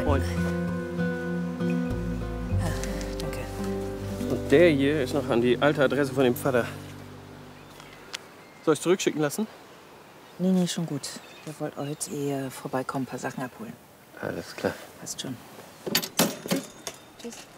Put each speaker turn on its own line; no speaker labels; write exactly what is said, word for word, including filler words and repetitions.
Moin.
Ah, danke.
Und der hier ist noch an die alte Adresse von dem Vater. Soll ich zurückschicken lassen?
Nee, nee, schon gut. Der wollte heute eh vorbeikommen, ein paar Sachen abholen.
Alles klar.
Passt schon. Tschüss.